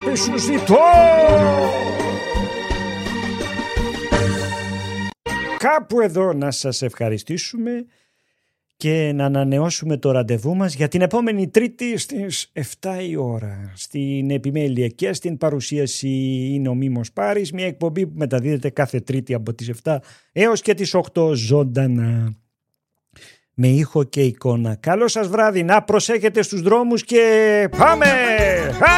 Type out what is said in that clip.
αγάπη σου ζητώ. Κάπου εδώ να σας ευχαριστήσουμε και να ανανεώσουμε το ραντεβού μας για την επόμενη Τρίτη στις 7 η ώρα. Στην επιμέλεια και στην παρουσίαση είναι ο Μίμος Πάρης, μια εκπομπή που μεταδίδεται κάθε Τρίτη από τις 7 έως και τις 8 ζωντανά, με ήχο και εικόνα. Καλό σας βράδυ, να προσέχετε στους δρόμους και πάμε!